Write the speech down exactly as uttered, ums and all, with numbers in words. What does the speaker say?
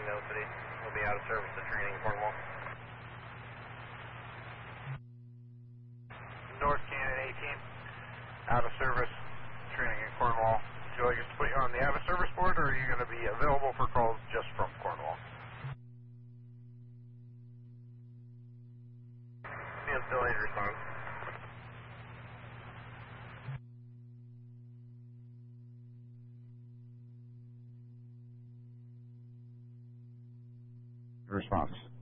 No City. We'll be out of service at training in Cornwall. North Cannon eighteen, out of service, training in Cornwall. Would you like us to put you on the out of service board, or are you going to be available for calls just from Cornwall? Field delayed response. Response.